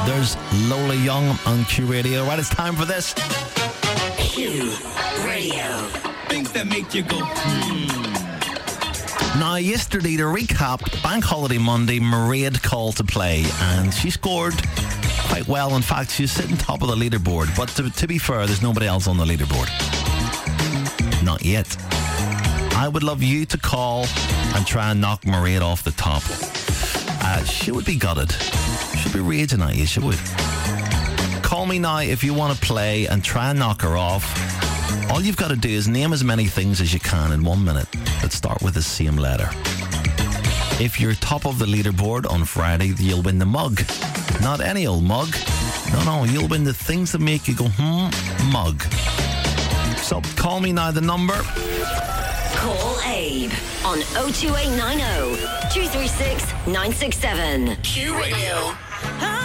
There's Lola Young on Q Radio. Right, it's time for this. Q Radio. Things that make you go, Now, yesterday, to recap, Bank Holiday Monday, Mairead called to play, and she scored quite well. In fact, she's sitting top of the leaderboard. But to be fair, there's nobody else on the leaderboard. Not yet. I would love you to call and try and knock Mairead off the top. She would be gutted. She'd be raging at you, she would. Call me now if you want to play and try and knock her off. All you've got to do is name as many things as you can in 1 minute that start with the same letter. If you're top of the leaderboard on Friday, you'll win the mug. Not any old mug. No, you'll win the things that make you go, mug. So call me now, the number. Call Abe on 02890 236 967. Q Radio.